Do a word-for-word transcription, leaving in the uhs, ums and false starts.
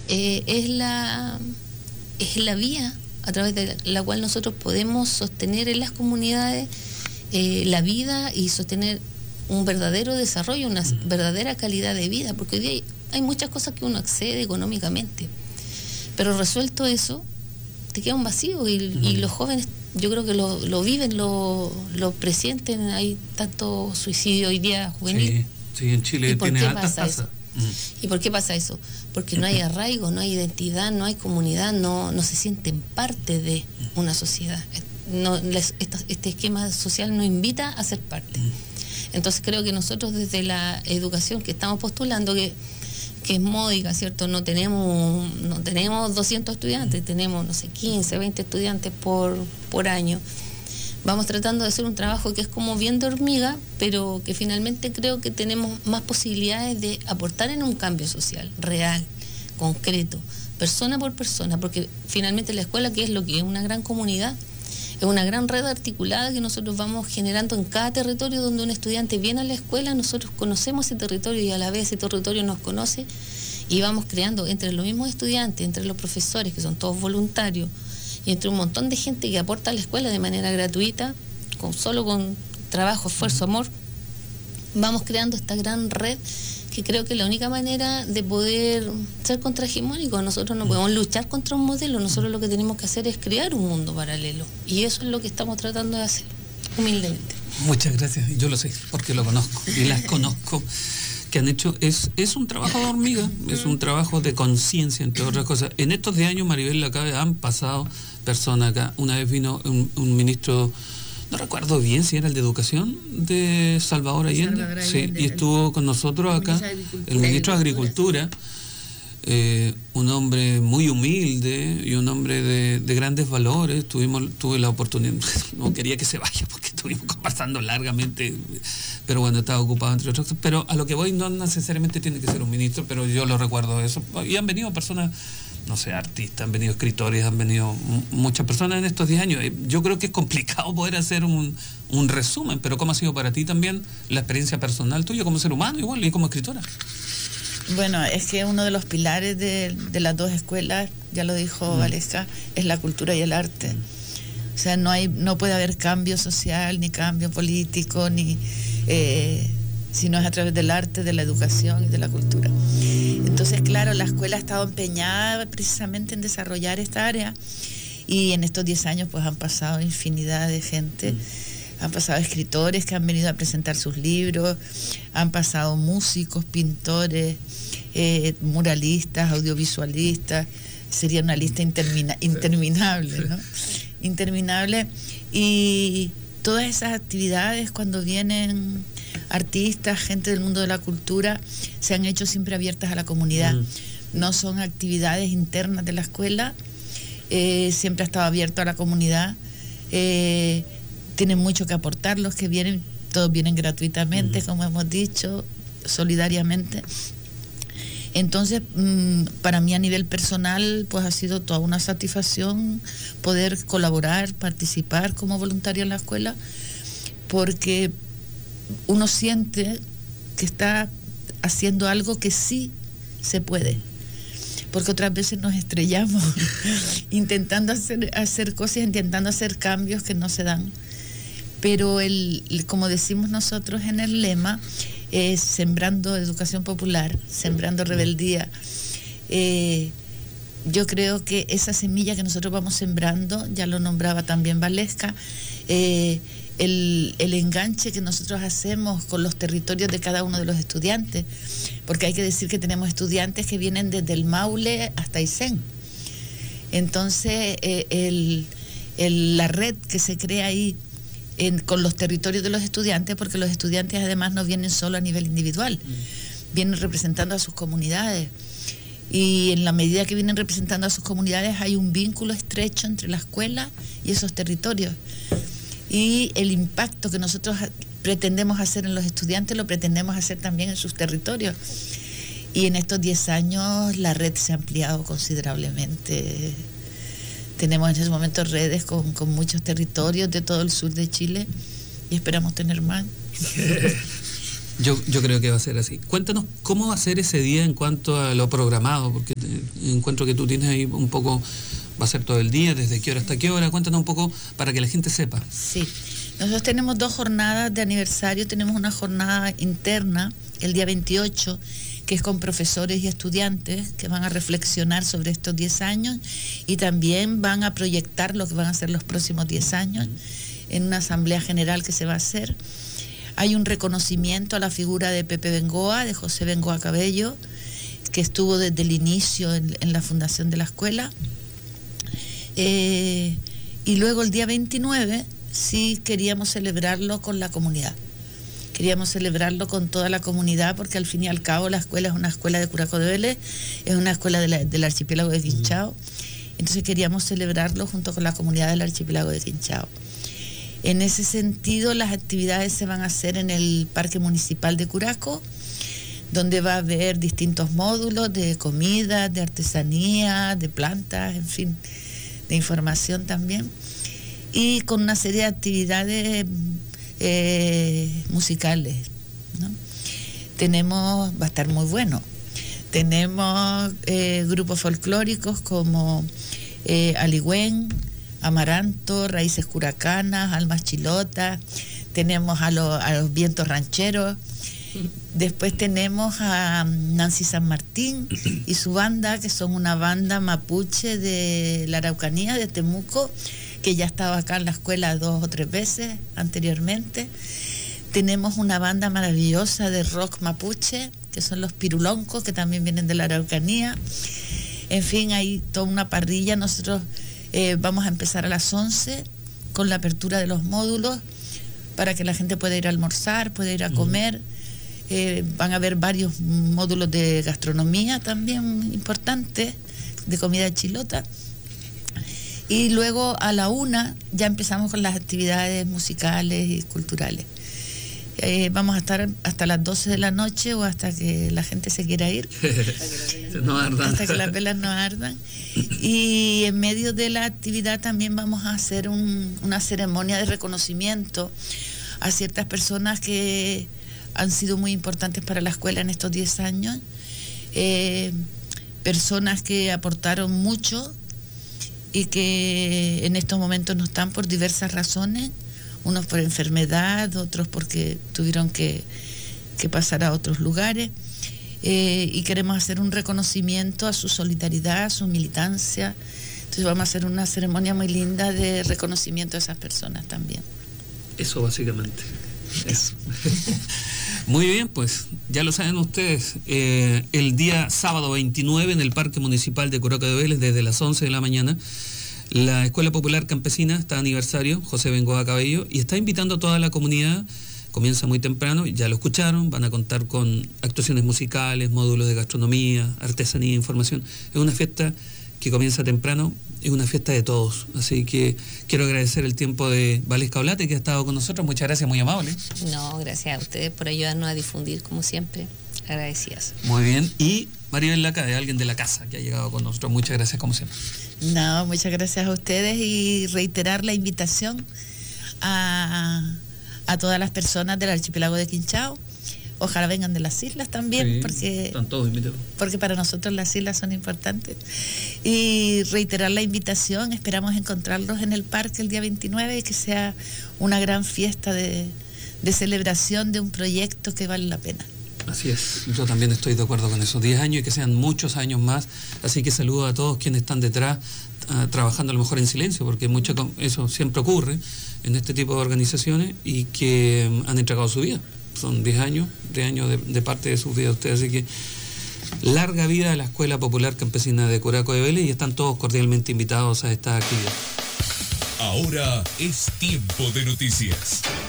eh, es la es la vía a través de la cual nosotros podemos sostener en las comunidades eh, la vida y sostener un verdadero desarrollo, una uh-huh. verdadera calidad de vida, porque hoy día hay, hay muchas cosas que uno accede económicamente, pero resuelto eso, te queda un vacío y, uh-huh. y los jóvenes, yo creo que lo, lo viven, lo, lo presienten. Hay tanto suicidio hoy día juvenil. Sí, sí, en Chile tiene altas tasas. ¿Y por qué pasa eso? Porque no hay arraigo, no hay identidad, no hay comunidad, no, no se sienten parte de una sociedad. No, les, esta, este esquema social nos invita a ser parte. Entonces creo que nosotros desde la educación que estamos postulando, que, que es módica, ¿cierto? No tenemos, no tenemos doscientos estudiantes, tenemos, no sé, quince, veinte estudiantes por, por año. Vamos tratando de hacer un trabajo que es como bien de hormiga, pero que finalmente creo que tenemos más posibilidades de aportar en un cambio social, real, concreto, persona por persona, porque finalmente la escuela, que es lo que es una gran comunidad, es una gran red articulada que nosotros vamos generando en cada territorio donde un estudiante viene a la escuela. Nosotros conocemos ese territorio y a la vez ese territorio nos conoce, y vamos creando entre los mismos estudiantes, entre los profesores, que son todos voluntarios, y entre un montón de gente que aporta a la escuela de manera gratuita, con solo con trabajo, esfuerzo, amor, vamos creando esta gran red que creo que es la única manera de poder ser contrahegemónicos. Nosotros no podemos luchar contra un modelo, nosotros lo que tenemos que hacer es crear un mundo paralelo, y eso es lo que estamos tratando de hacer, humildemente. Muchas gracias, yo lo sé, porque lo conozco, y las conozco, que han hecho, es, es un trabajo de hormiga, es un trabajo de conciencia, entre otras cosas. En estos diez años, Maribel, acá han pasado personas acá. Una vez vino un, un ministro, no recuerdo bien si era el de Educación, de Salvador Allende, Salvador Allende sí, y estuvo con nosotros acá, el ministro de Agricultura, eh, un hombre muy humilde y un hombre de, de grandes valores. Tuvimos, tuve la oportunidad, no quería que se vaya porque estuvimos conversando largamente, pero bueno, estaba ocupado entre otras cosas. Pero a lo que voy, no necesariamente tiene que ser un ministro, pero yo lo recuerdo eso. Y han venido personas, no sé, artistas, han venido escritores, han venido muchas personas en estos diez años. Yo creo que es complicado poder hacer un, un resumen, pero ¿cómo ha sido para ti también la experiencia personal tuya como ser humano igual y como escritora? Bueno, es que uno de los pilares de, de las dos escuelas, ya lo dijo mm. Valesca, es la cultura y el arte. Mm. O sea, no hay, no puede haber cambio social, ni cambio político, ni eh, si no es a través del arte, de la educación y de la cultura. Entonces, claro, la escuela ha estado empeñada precisamente en desarrollar esta área, y en estos diez años pues han pasado infinidad de gente. Mm. Han pasado escritores que han venido a presentar sus libros, han pasado músicos, pintores, eh, muralistas, audiovisualistas. Sería una lista intermina, interminable, ¿no? Interminable. Y todas esas actividades, cuando vienen artistas, gente del mundo de la cultura, se han hecho siempre abiertas a la comunidad. Mm. No son actividades internas de la escuela, eh, siempre ha estado abierto a la comunidad. Eh, tienen mucho que aportar los que vienen, todos vienen gratuitamente, uh-huh. como hemos dicho, solidariamente. Entonces, mmm, para mí a nivel personal, pues ha sido toda una satisfacción poder colaborar, participar como voluntaria en la escuela, porque uno siente que está haciendo algo que sí se puede, porque otras veces nos estrellamos intentando hacer, hacer cosas, intentando hacer cambios que no se dan. Pero el, como decimos nosotros en el lema, es sembrando educación popular, sembrando rebeldía. Eh, yo creo que esa semilla que nosotros vamos sembrando, ya lo nombraba también Valesca, eh, el, el enganche que nosotros hacemos con los territorios de cada uno de los estudiantes, porque hay que decir que tenemos estudiantes que vienen desde el Maule hasta Aysén. Entonces, eh, el, el, la red que se crea ahí, En, con los territorios de los estudiantes, porque los estudiantes además no vienen solo a nivel individual, mm. vienen representando a sus comunidades, y en la medida que vienen representando a sus comunidades hay un vínculo estrecho entre la escuela y esos territorios, y el impacto que nosotros pretendemos hacer en los estudiantes lo pretendemos hacer también en sus territorios, y en estos diez años la red se ha ampliado considerablemente. Tenemos en ese momento redes con, con muchos territorios de todo el sur de Chile, y esperamos tener más. Yo, yo creo que va a ser así. Cuéntanos cómo va a ser ese día en cuanto a lo programado, porque encuentro que tú tienes ahí un poco, va a ser todo el día, desde qué hora hasta qué hora, cuéntanos un poco para que la gente sepa. Sí, nosotros tenemos dos jornadas de aniversario, tenemos una jornada interna el día veintiocho, que es con profesores y estudiantes que van a reflexionar sobre estos diez años y también van a proyectar lo que van a ser los próximos diez años en una asamblea general que se va a hacer. Hay un reconocimiento a la figura de Pepe Bengoa, de José Bengoa Cabello, que estuvo desde el inicio en, en la fundación de la escuela. Eh, y luego el día veintinueve sí queríamos celebrarlo con la comunidad. Queríamos celebrarlo con toda la comunidad porque al fin y al cabo la escuela es una escuela de Curacao de Vélez, es una escuela de la, del archipiélago de Quinchao. Entonces queríamos celebrarlo junto con la comunidad del archipiélago de Quinchao. En ese sentido, las actividades se van a hacer en el Parque Municipal de Curacao, donde va a haber distintos módulos de comida, de artesanía, de plantas, en fin, de información también. Y con una serie de actividades eh, musicales, ¿no? Tenemos, va a estar muy bueno. Tenemos eh, grupos folclóricos como eh, Aligüén, Amaranto, Raíces Curacanas, Almas Chilotas, tenemos a, lo, a los Vientos Rancheros, después tenemos a Nancy San Martín y su banda, que son una banda mapuche de la Araucanía, de Temuco, que ya estaba acá en la escuela dos o tres veces anteriormente. Tenemos una banda maravillosa de rock mapuche, que son los Piruloncos, que también vienen de la Araucanía. En fin, hay toda una parrilla. Nosotros eh, vamos a empezar a las once con la apertura de los módulos para que la gente pueda ir a almorzar, pueda ir a comer. Eh, van a haber varios módulos de gastronomía también importantes, de comida chilota. Y luego a la una ya empezamos con las actividades musicales y culturales. Eh, vamos a estar hasta las doce de la noche o hasta que la gente se quiera ir. No ardan. Hasta que las velas no ardan. Y en medio de la actividad también vamos a hacer un, una ceremonia de reconocimiento a ciertas personas que han sido muy importantes para la escuela en estos diez años. Eh, personas que aportaron mucho y que en estos momentos no están por diversas razones, unos por enfermedad, otros porque tuvieron que, que pasar a otros lugares, eh, y queremos hacer un reconocimiento a su solidaridad, a su militancia. Entonces vamos a hacer una ceremonia muy linda de reconocimiento a esas personas también. Eso básicamente. Eso. Muy bien, pues ya lo saben ustedes, eh, el día sábado veintinueve en el Parque Municipal de Curacao de Vélez desde las once de la mañana, la Escuela Popular Campesina está de aniversario, José Bengoa Cabello, y está invitando a toda la comunidad. Comienza muy temprano, ya lo escucharon, van a contar con actuaciones musicales, módulos de gastronomía, artesanía, información. Es una fiesta que comienza temprano, es una fiesta de todos. Así que quiero agradecer el tiempo de Valesca Olate, que ha estado con nosotros. Muchas gracias, muy amable. No, gracias a ustedes por ayudarnos a difundir, como siempre. Agradecidas. Muy bien. Y Maribel Laca, de alguien de la casa que ha llegado con nosotros. Muchas gracias, como siempre. No, muchas gracias a ustedes y reiterar la invitación a, a todas las personas del archipiélago de Quinchao. Ojalá vengan de las islas también, sí, porque, están todos invitados. Porque para nosotros las islas son importantes. Y reiterar la invitación, esperamos encontrarlos en el parque el día veintinueve y que sea una gran fiesta de, de celebración de un proyecto que vale la pena. Así es, yo también estoy de acuerdo con esos diez años y que sean muchos años más. Así que saludo a todos quienes están detrás, uh, trabajando a lo mejor en silencio, porque mucho, eso siempre ocurre en este tipo de organizaciones y que um, han entregado su vida. Son diez años, diez años de, de parte de sus vidas ustedes, así que larga vida a la Escuela Popular Campesina de Curacao de Vélez y están todos cordialmente invitados a esta actividad. Ahora es tiempo de noticias.